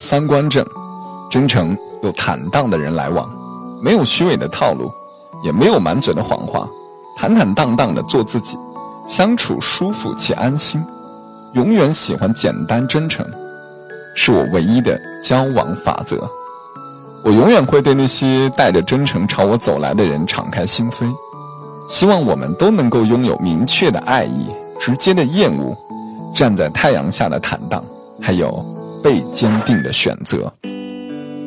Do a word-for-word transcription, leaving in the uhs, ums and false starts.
三观正、真诚又坦荡的人来往，没有虚伪的套路，也没有满嘴的谎话，坦坦荡荡地做自己，相处舒服且安心，永远喜欢简单真诚，是我唯一的交往法则。我永远会对那些带着真诚朝我走来的人敞开心扉，希望我们都能够拥有明确的爱意、直接的厌恶、站在太阳下的坦荡，还有被坚定的选择。